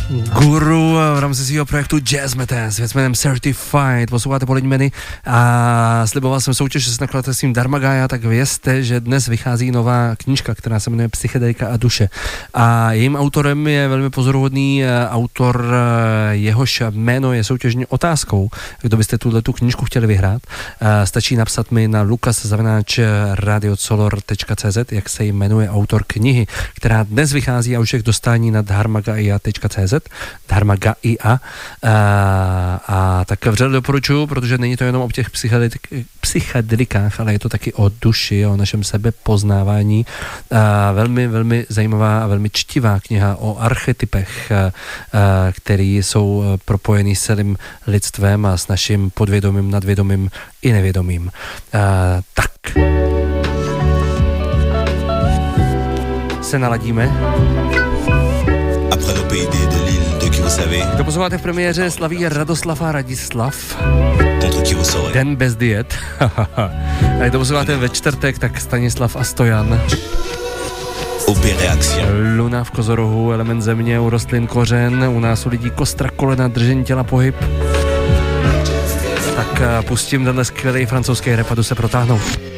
Guru v rámci svého projektu Jazz Metal s věcmenem Certified. Posloucháte Polední Meny a sliboval jsem soutěž s nakladatelstvím Dharmagaya, tak vězte, že dnes vychází nová knížka, která se jmenuje Psychedelika a duše. A jejím autorem je velmi pozoruhodný autor, jehož jméno je soutěžní otázkou. Kdo byste tu knížku chtěli vyhrát, stačí napsat mi na lukas@radiocolor.cz, jak se jmenuje autor knihy, která dnes vychází a už je k dostání na dharmagaya.cz. Dharmagaya. A tak vřele doporučuji, protože není to jenom o těch psychedelikách, ale je to taky o duši, o našem sebepoznávání. Velmi, velmi zajímavá a velmi čtivá kniha o archetypech, který jsou propojený s celým lidstvem a s naším podvědomím, nadvědomím i nevědomím. Tak se naladíme. Kdo posloucháte v premiéře, slaví Radoslav a Radislav. Den bez diet. A kdo posloucháte ve čtvrtek, tak Stanislav a Stojan. Luna v kozorohu, element země, u rostlin kořen, u nás u lidí kostra, kolena, držení těla, pohyb. Tak pustím tenhle skvělý francouzský rap a jdu se protáhnout.